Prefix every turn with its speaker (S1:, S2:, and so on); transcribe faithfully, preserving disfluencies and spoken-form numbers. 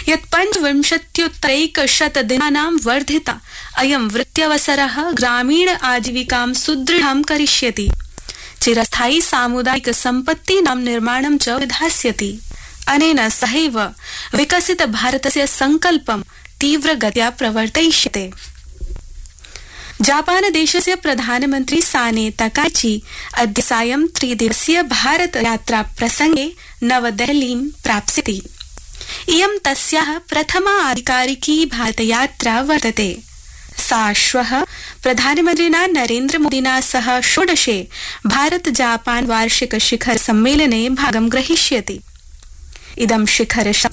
S1: यत् पञ्चविंशत्युत्तरैकशतदिनानां वर्धिता अयं वृत्त्यवसरः ग्रामीण आजीविकां सुदृढं करिष्यति, चिरस्थायी सामुदायिक सम्पत्तीनां निर्माणं च विधास्यति। अनेन सहैव विकसित भारतस्य संकल्पं तीव्रगत्या प्रवर्तयिष्यते। जापान देशस्य प्रधानमन्त्री साने तकाइची अद्य सायं त्रिदिवसीय भारत यात्रा प्रसंगे नवदेहलीं प्राप्स्यति। इयं तस्याः प्रथमा आधिकारिकी भारतयात्रा वर्तते। सा श्वः प्रधानमन्त्रिणा नरेन्द्र मोदिना सह षोडशे भारत जापान वार्षिक शिखर सम्मेलने भागं ग्रहीष्यति। इदं शिखर